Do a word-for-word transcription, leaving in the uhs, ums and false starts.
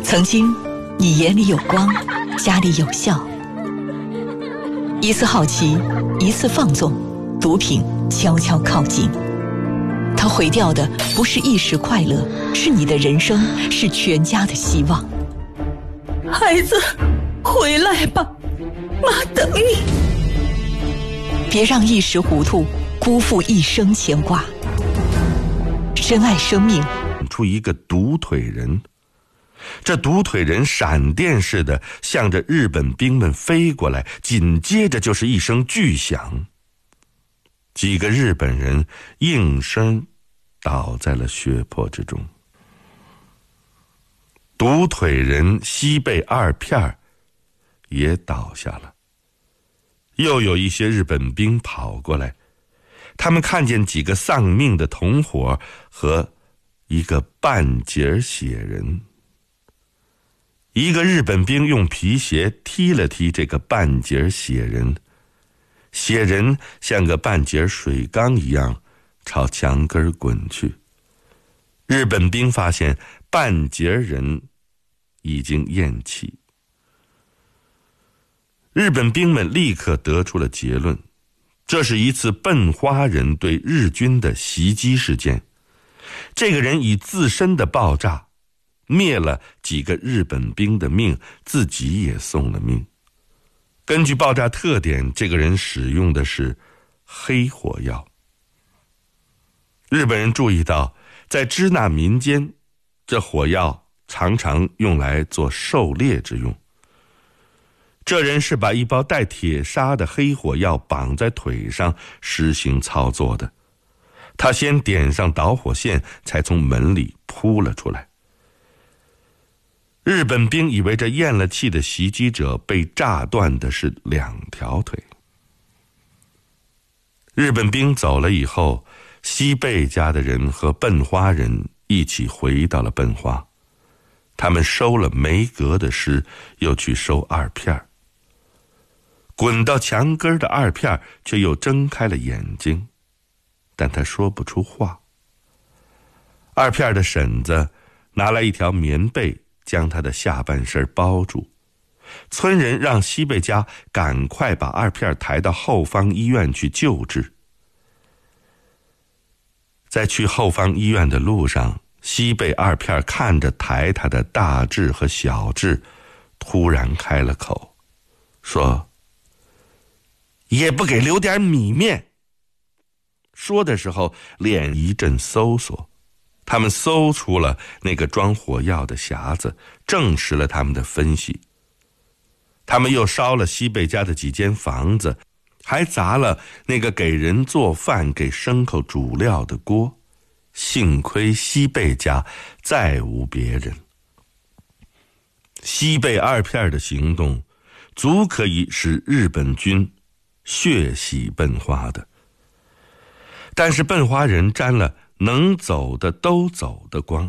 曾经，你眼里有光，家里有笑。一次好奇，一次放纵，毒品悄悄靠近。它毁掉的不是一时快乐，是你的人生，是全家的希望。 孩子，回来吧，妈等你。 别让一时糊涂辜负一生牵挂。深爱生命， 出一个独腿人。这独腿人闪电似的向着日本兵们飞过来，紧接着就是一声巨响，几个日本人应声倒在了血泊之中。独腿人西贝二片也倒下了。又有一些日本兵跑过来，他们看见几个丧命的同伙和一个半截血人。一个日本兵用皮鞋踢了踢这个半截血人，血人像个半截水缸一样朝墙根滚去。日本兵发现半截人已经咽气。日本兵们立刻得出了结论，这是一次笨花人对日军的袭击事件。这个人以自身的爆炸灭了几个日本兵的命，自己也送了命。根据爆炸特点，这个人使用的是黑火药。日本人注意到，在支那民间，这火药常常用来做狩猎之用。这人是把一包带铁砂的黑火药绑在腿上实行操作的。他先点上导火线，才从门里扑了出来。日本兵以为这咽了气的袭击者被炸断的是两条腿。日本兵走了以后，西贝家的人和笨花人一起回到了笨花。他们收了梅格的尸，又去收二片。滚到墙根的二片却又睁开了眼睛，但他说不出话。二片的婶子拿来一条棉被，将他的下半身包住。村人让西贝家赶快把二片抬到后方医院去救治。在去后方医院的路上，西贝二片看着抬他的大志和小志，突然开了口，说：“也不给留点米面。”说的时候脸一阵搜索，他们搜出了那个装火药的匣子，证实了他们的分析。他们又烧了西贝家的几间房子，还砸了那个给人做饭给牲口煮料的锅。幸亏西贝家再无别人。西贝二片的行动足可以使日本军血洗笨花的，但是笨花人沾了能走的都走的光。